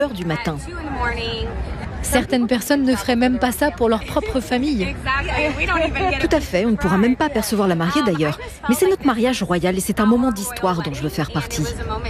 heures du matin. Certaines personnes ne feraient même pas ça pour leur propre famille. Tout à fait, on ne pourra même pas apercevoir la mariée d'ailleurs. Mais c'est notre mariage royal et c'est un moment d'histoire dont je veux faire partie.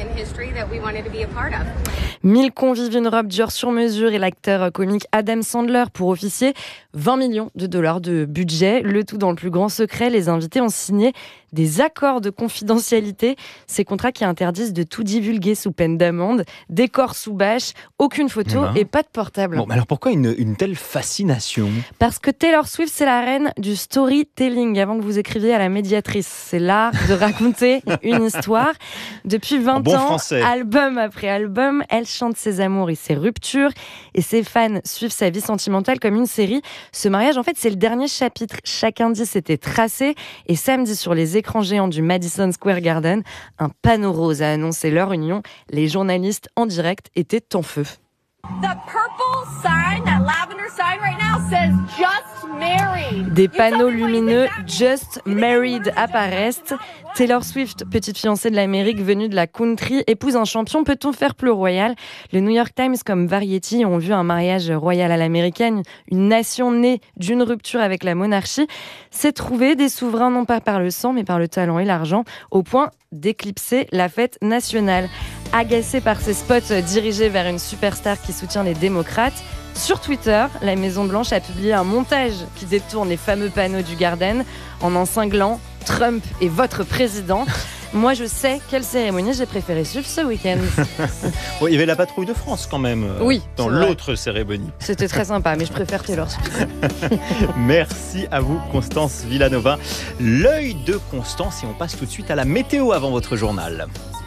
1000 convives, une robe dure sur mesure et l'acteur comique Adam Sandler pour officier. 20 millions de dollars de budget, le tout dans le plus grand secret. Les invités ont signé des accords de confidentialité, ces contrats qui interdisent de tout divulguer sous peine d'amende, décor sous bâche, aucune photo et pas de portable. Bon, mais alors pourquoi une telle fascination ? Parce que Taylor Swift, c'est la reine du storytelling, avant que vous écriviez à la médiatrice. C'est l'art de raconter une histoire. Depuis 20 ans, français. Album après album, elle chante ses amours et ses ruptures, et ses fans suivent sa vie sentimentale comme une série. Ce mariage, en fait, c'est le dernier chapitre. Chaque indice était tracé, et samedi, sur les écrans géants du Madison Square Garden, un panneau rose a annoncé leur union. Les journalistes en direct étaient en feu. The purple sign, that lavender sign right now says just married. Des panneaux lumineux Just Married apparaissent. Taylor Swift, petite fiancée de l'Amérique venue de la country, épouse un champion, peut-on faire plus royal ? Le New York Times comme Variety ont vu un mariage royal à l'américaine, une nation née d'une rupture avec la monarchie, s'est trouvé des souverains non pas par le sang mais par le talent et l'argent, au point d'éclipser la fête nationale. Agacée par ces spots dirigés vers une superstar qui soutient les démocrates, sur Twitter, la Maison-Blanche a publié un montage qui détourne les fameux panneaux du Garden en en cinglant « Trump est votre président ». Moi, je sais quelle cérémonie j'ai préféré suivre ce week-end. Bon, il y avait la patrouille de France quand même oui, dans l'autre cérémonie. C'était très sympa, mais je préfère Taylor Swift. Merci à vous, Constance Villanova. L'œil de Constance, et on passe tout de suite à la météo avant votre journal.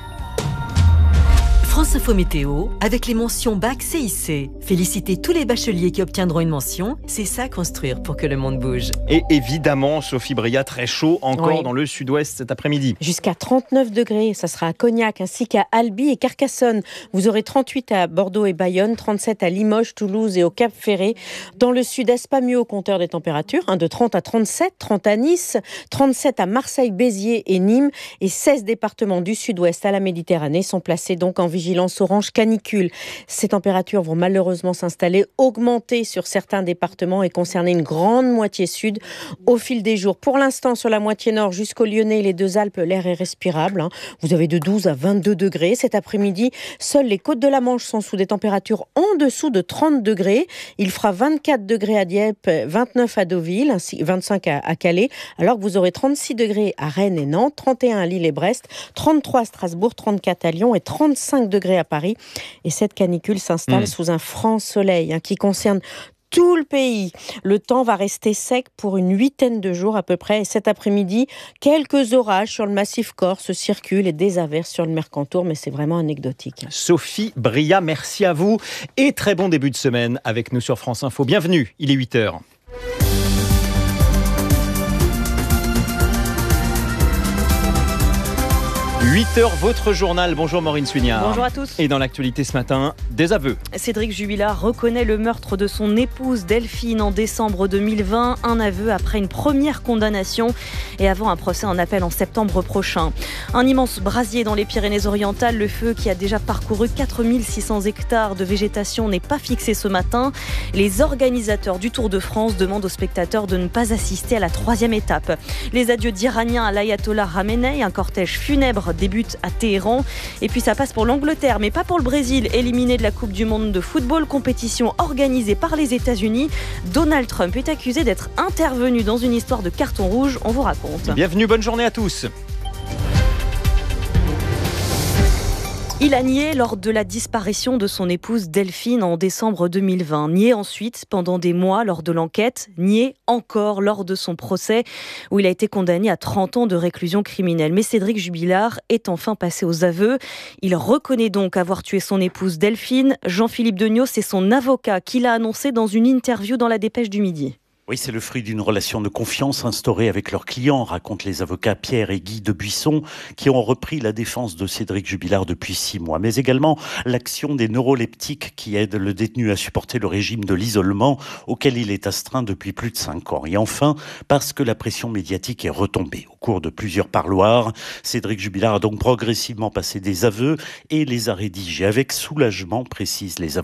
France Info Météo, avec les mentions BAC CIC. Félicitez tous les bacheliers qui obtiendront une mention. C'est ça, construire pour que le monde bouge. Et évidemment, Sophie Bria, très chaud encore dans le sud-ouest cet après-midi. Jusqu'à 39 degrés, ça sera à Cognac ainsi qu'à Albi et Carcassonne. Vous aurez 38 à Bordeaux et Bayonne, 37 à Limoges, Toulouse et au Cap-Ferré. Dans le sud-est, pas mieux au compteur des températures, de 30 à 37, 30 à Nice, 37 à Marseille, Béziers et Nîmes. Et 16 départements du sud-ouest à la Méditerranée sont placés donc en vigilance orange canicule. Ces températures vont malheureusement s'installer, augmenter sur certains départements et concerner une grande moitié sud au fil des jours. Pour l'instant, sur la moitié nord jusqu'au Lyonnais et les Deux-Alpes, l'air est respirable. Vous avez de 12 à 22 degrés. Cet après-midi, seules les côtes de la Manche sont sous des températures en dessous de 30 degrés. Il fera 24 degrés à Dieppe, 29 à Deauville, ainsi 25 à Calais, alors que vous aurez 36 degrés à Rennes et Nantes, 31 à Lille et Brest, 33 à Strasbourg, 34 à Lyon et 35 degrés à Paris. Et cette canicule s'installe sous un franc soleil qui concerne tout le pays. Le temps va rester sec pour une 8aine de jours à peu près. Et cet après-midi, quelques orages sur le massif corse circulent et des averses sur le Mercantour, mais c'est vraiment anecdotique. Sophie Bria, merci à vous et très bon début de semaine avec nous sur France Info. Bienvenue, il est 8h. 8h, votre journal. Bonjour Maureen Suignard. Bonjour à tous. Et dans l'actualité ce matin, des aveux. Cédric Jubilard reconnaît le meurtre de son épouse Delphine en décembre 2020. Un aveu après une première condamnation et avant un procès en appel en septembre prochain. Un immense brasier dans les Pyrénées-Orientales. Le feu qui a déjà parcouru 4600 hectares de végétation n'est pas fixé ce matin. Les organisateurs du Tour de France demandent aux spectateurs de ne pas assister à la 3e étape. Les adieux d'Iraniens à l'ayatollah Khamenei. Un cortège funèbre débute à Téhéran. Et puis ça passe pour l'Angleterre, mais pas pour le Brésil, éliminé de la Coupe du Monde de football, compétition organisée par les États-Unis. Donald Trump est accusé d'être intervenu dans une histoire de carton rouge. On vous raconte. Bienvenue, bonne journée à tous. Il a nié lors de la disparition de son épouse Delphine en décembre 2020. Nié ensuite pendant des mois lors de l'enquête. Nié encore lors de son procès où il a été condamné à 30 ans de réclusion criminelle. Mais Cédric Jubilard est enfin passé aux aveux. Il reconnaît donc avoir tué son épouse Delphine. Jean-Philippe Degnaud, c'est son avocat qui l'a annoncé dans une interview dans la Dépêche du Midi. Oui, c'est le fruit d'une relation de confiance instaurée avec leurs clients, racontent les avocats Pierre et Guy de Buisson, qui ont repris la défense de Cédric Jubilard depuis 6 mois. Mais également l'action des neuroleptiques qui aident le détenu à supporter le régime de l'isolement auquel il est astreint depuis plus de 5 ans. Et enfin, parce que la pression médiatique est retombée. Au cours de plusieurs parloirs, Cédric Jubilard a donc progressivement passé des aveux et les a rédigés avec soulagement, précisent les avocats.